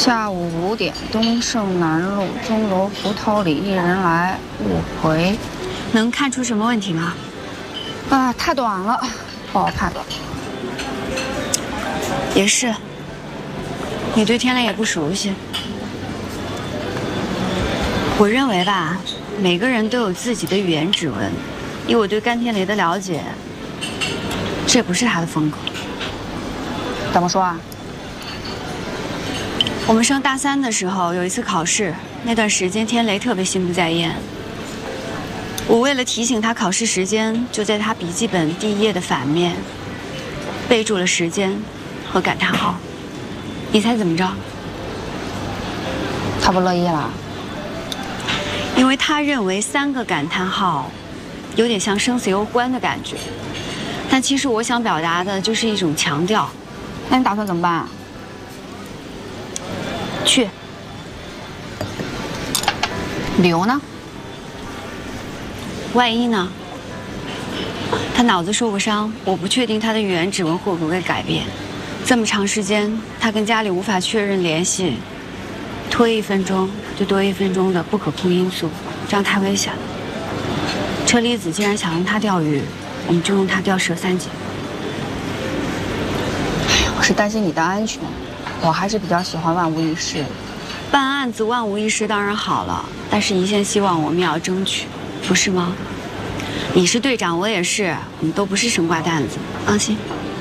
下午5点，东胜南路钟楼胡涛里一人来，勿回。 能看出什么问题吗？ 啊，太短了，不好看。 也是，你对天雷也不熟悉。我认为吧，每个人都有自己的语言指纹。以我对甘天雷的了解，这不是他的风格。 怎么说啊？ 我们上大3的时候有一次考试，那段时间天雷特别心不在焉。我为了提醒他考试时间，就在他笔记本第1页的反面备注了时间和感叹号。你猜怎么着？ 他不乐意了， 因为他认为3个感叹号有点像生死攸关的感觉，但其实我想表达的就是一种强调。 那你打算怎么办？ 去。 理由呢？ 万一呢？他脑子受过伤，我不确定他的语言指纹会不会改变。这么长时间，他跟家里无法确认联系，推1分钟就多1分钟的不可控因素，这样太危险了。车厘子既然想用它钓鱼，我们就用它钓蛇3节。 我是担心你的安全，我还是比较喜欢万无一失。 办案子万无一失当然好了，但是一线希望我们也要争取，不是吗？你是队长，我也是，我们都不是生瓜蛋子，放心。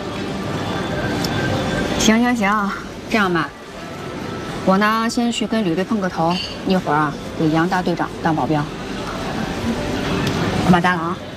行，这样吧，我呢先去跟吕队碰个头，一会儿啊给杨大队长当保镖。我买单了啊。